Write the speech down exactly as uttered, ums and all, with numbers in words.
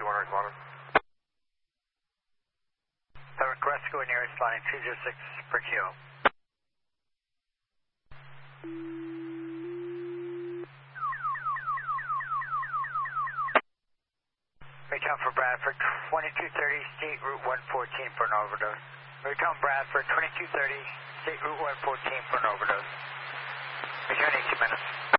you want to respond? I request to go near responding two zero six per kilo. Return for Bradford, twenty-two thirty, State Route one fourteen for an overdose. Return Bradford, twenty-two thirty, State Route one fourteen for an overdose. Return eighteen minutes.